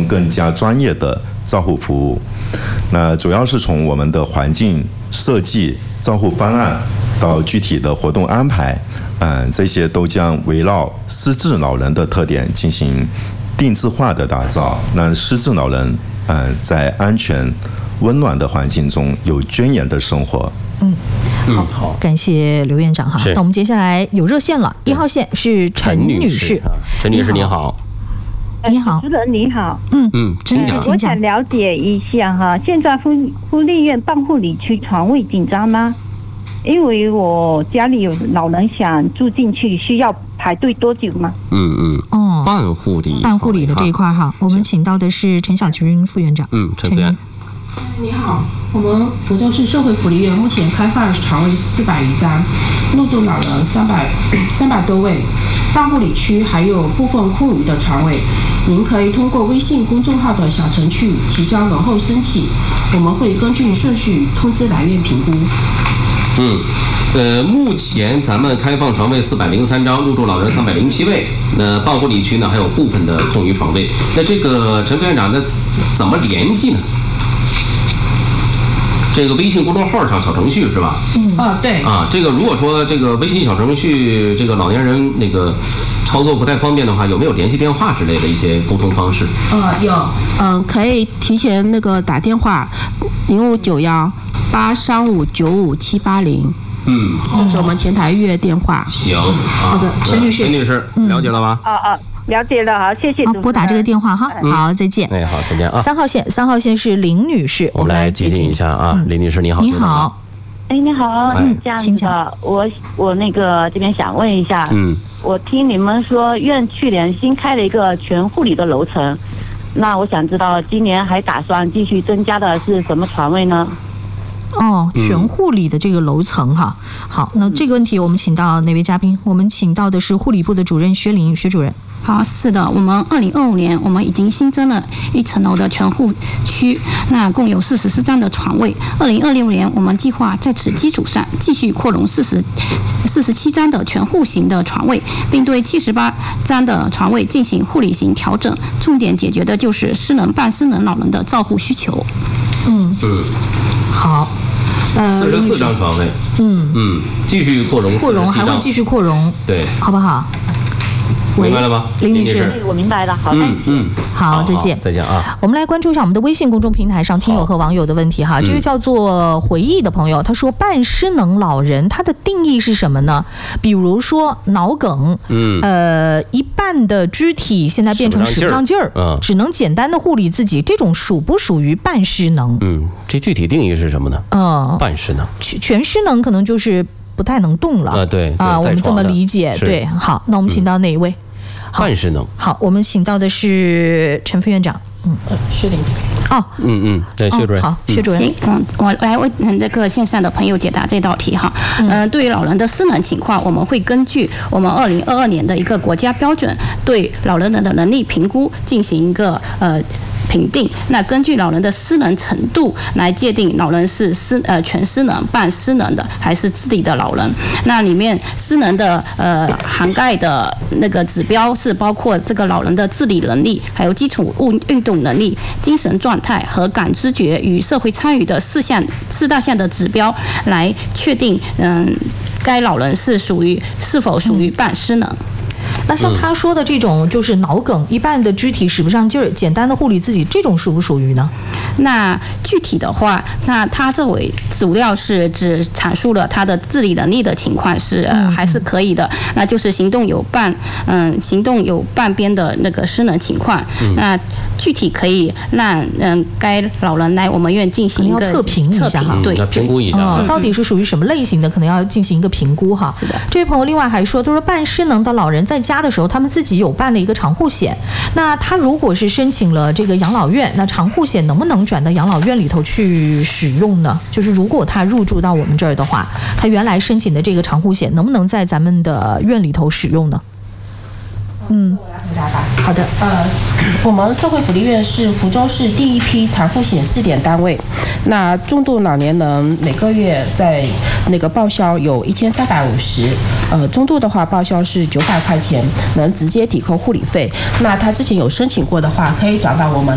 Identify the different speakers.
Speaker 1: 更加专业的照护服务。那主要是从我们的环境设计、照护方案到具体的活动安排，这些都将围绕失智老人的特点进行定制化的打造，让失智老人在安全、温暖的环境中有尊严的生活。
Speaker 2: 好，感谢刘院长哈。那我们接下来有热线了，1号线是陈女士。
Speaker 3: 陈女士你好。
Speaker 2: 你好，
Speaker 4: 主持人你好。
Speaker 3: 请讲。
Speaker 4: 我想了解一下哈，现在福利院半护理区床位紧张吗？因为我家里有老人想住进去，需要排队多久吗？
Speaker 3: 半护理
Speaker 2: 的这一块哈，我们请到的是陈小军副院长。
Speaker 3: 陈副院。
Speaker 5: 你好，我们福州市社会福利院目前开放床位400余张，入住老人300多位，半护理区还有部分空余的床位，您可以通过微信公众号的小程序提交轮候申请，我们会根据顺序通知来院评估。
Speaker 3: 目前咱们开放床位403张，入住老人307位。那半护理区呢，还有部分的空余床位。那这个陈副院长，那怎么联系呢？这个微信公众号上小程序是吧？
Speaker 5: 对。
Speaker 3: 这个如果说这个微信小程序这个老年人那个操作不太方便的话，有没有联系电话之类的一些沟通方式？
Speaker 5: 有，可以提前那个打电话059183595780。这是我们前台预约电话。
Speaker 3: 行，
Speaker 2: 好的，陈女士，
Speaker 3: 了解了吗？
Speaker 4: 了解了，好，谢谢。
Speaker 2: 拨打这个电话哈，好，再见。
Speaker 3: 好，再见啊。
Speaker 2: 3号线是林女士，
Speaker 3: 我们来接听一下啊，林女士你好。
Speaker 2: 你好。
Speaker 4: 你好，这样子的，我那个这边想问一下，我听你们说院去年新开了一个全护理的楼层，那我想知道今年还打算继续增加的是什么床位呢？
Speaker 2: 全护理的这个楼层哈。好，那这个问题我们请到哪位嘉宾？我们请到的是护理部的主任薛玲薛主任。
Speaker 5: 好，是的，我们2025年我们已经新增了1层楼的全护区，那共有44张的床位。2026年我们计划在此基础上继续扩容47张的全护型的床位，并对78张的床位进行护理型调整，重点解决的就是失能、半失能老人的照护需求。
Speaker 2: 好。
Speaker 3: 44张床位，继续扩容，
Speaker 2: 还会继续扩容，
Speaker 3: 对，
Speaker 2: 好不好？
Speaker 3: 明白了吗？
Speaker 2: 林女士，
Speaker 4: 我明白了，好的，
Speaker 2: 好，再见，
Speaker 3: 再见啊！
Speaker 2: 我们来关注一下我们的微信公众平台上听友和网友的问题哈。这个叫做回忆的朋友，他说半失能老人他的定义是什么呢？比如说脑梗，一半的肢体现在变成使不上劲儿，只能简单的护理自己，这种属不属于半失能？
Speaker 3: 这具体定义是什么呢？半失能，
Speaker 2: 全失能可能就是不太能动了。
Speaker 3: 对
Speaker 2: 我们这么理解。对，好，那我们请到哪一位？
Speaker 3: 半失能。
Speaker 2: 好，我们请到的是陈副院长。
Speaker 5: 薛玲这边。
Speaker 3: 对，薛主任。
Speaker 2: 好，薛主任。
Speaker 5: 行，我来为这个线上的朋友解答这道题哈。对于老人的失能情况，我们会根据我们2022年的一个国家标准，对老人的能力评估进行一个评定。那根据老人的失能程度来界定老人是全失能、半失能的还是自理的老人。那里面失能的涵盖的那个指标是包括这个老人的自理能力，还有基础运动能力、精神状态和感知觉与社会参与的4大项的指标，来确定该老人是否属于半失能。
Speaker 2: 那像他说的这种就是脑梗，一半的肢体使不上劲儿，简单的护理自己，这种属不属于呢？
Speaker 5: 那具体的话，那他这位主要是只阐述了他的自理能力的情况是还是可以的，那就是行动有半边的那个失能情况。那具体可以让该老人来我们院进行一个
Speaker 2: 测评一下哈，
Speaker 5: 对，
Speaker 3: 评估一下
Speaker 2: 到底是属于什么类型的，可能要进行一个评估哈。
Speaker 5: 是的。
Speaker 2: 这位朋友另外还说，他说半失能的老人在家的时候，他们自己有办了一个长护险。那他如果是申请了这个养老院，那长护险能不能转到养老院里头去使用呢？就是如果他入住到我们这儿的话，他原来申请的这个长护险能不能在咱们的院里头使用呢？
Speaker 5: 我来回答吧。
Speaker 2: 好的。
Speaker 5: 我们社会福利院是福州市第一批长护险试点单位。那重度老年人每个月在那个报销有1350，中度的话报销是900块钱，能直接抵扣护理费。那他之前有申请过的话，可以转到我们